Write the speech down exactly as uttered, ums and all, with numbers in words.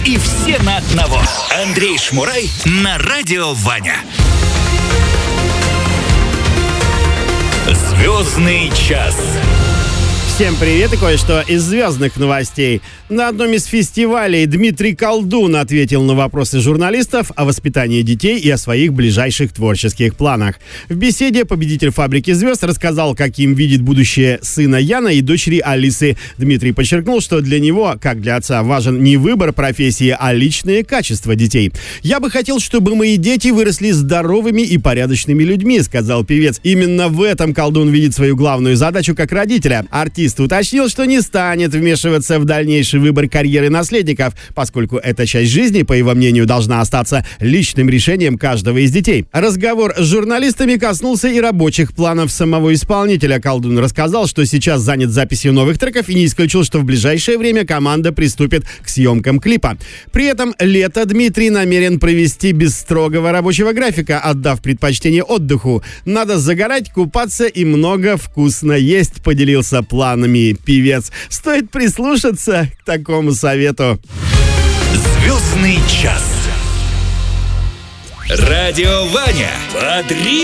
и все на одного. Андрей Шмурай на радио Ваня. Звездный час. Всем привет и кое-что из звездных новостей. На одном из фестивалей Дмитрий Колдун ответил на вопросы журналистов о воспитании детей и о своих ближайших творческих планах. В беседе победитель «Фабрики звезд» рассказал, каким видит будущее сына Яна и дочери Алисы. Дмитрий подчеркнул, что для него, как для отца, важен не выбор профессии, а личные качества детей. «Я бы хотел, чтобы мои дети выросли здоровыми и порядочными людьми», — сказал певец. Именно в этом Колдун видит свою главную задачу как родителя. Артист уточнил, что не станет вмешиваться в дальнейший выбор карьеры наследников, поскольку эта часть жизни, по его мнению, должна остаться личным решением каждого из детей. Разговор с журналистами коснулся и рабочих планов самого исполнителя. Колдун рассказал, что сейчас занят записью новых треков и не исключил, что в ближайшее время команда приступит к съемкам клипа. При этом лето Дмитрий намерен провести без строгого рабочего графика, отдав предпочтение отдыху. Надо загорать, купаться и много вкусно есть, поделился планом певец. Стоит прислушаться к такому совету. Звездный час. Радио Ваня. Бодри